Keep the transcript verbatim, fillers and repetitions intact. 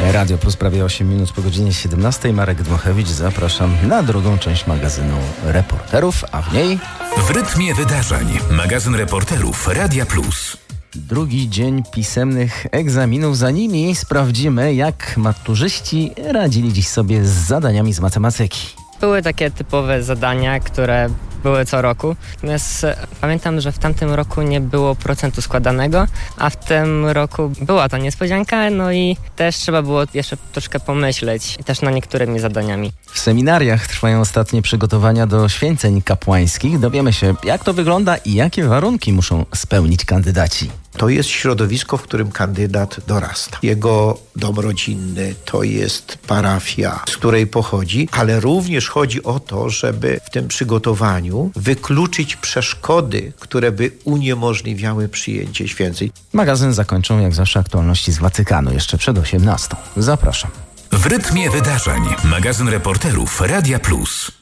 Radio Plus, prawie osiem minut po godzinie siedemnastej. Marek Dmochewicz, zapraszam na drugą część magazynu Reporterów, a w niej... W rytmie wydarzeń. Magazyn Reporterów Radia Plus. Drugi dzień pisemnych egzaminów za nimi. Sprawdzimy, jak maturzyści radzili dziś sobie z zadaniami z matematyki. Były takie typowe zadania, które były co roku. Natomiast pamiętam, że w tamtym roku nie było procentu składanego, a w tym roku była to niespodzianka, no i też trzeba było jeszcze troszkę pomyśleć też nad niektórymi zadaniami. W seminariach trwają ostatnie przygotowania do święceń kapłańskich. Dowiemy się, jak to wygląda i jakie warunki muszą spełnić kandydaci. To jest środowisko, w którym kandydat dorasta. Jego dom rodzinny to jest parafia, z której pochodzi, ale również chodzi o to, żeby w tym przygotowaniu wykluczyć przeszkody, które by uniemożliwiały przyjęcie święceń. Magazyn zakończą jak zawsze aktualności z Watykanu jeszcze przed osiemnastą. Zapraszam. W rytmie wydarzeń. Magazyn Reporterów Radia Plus.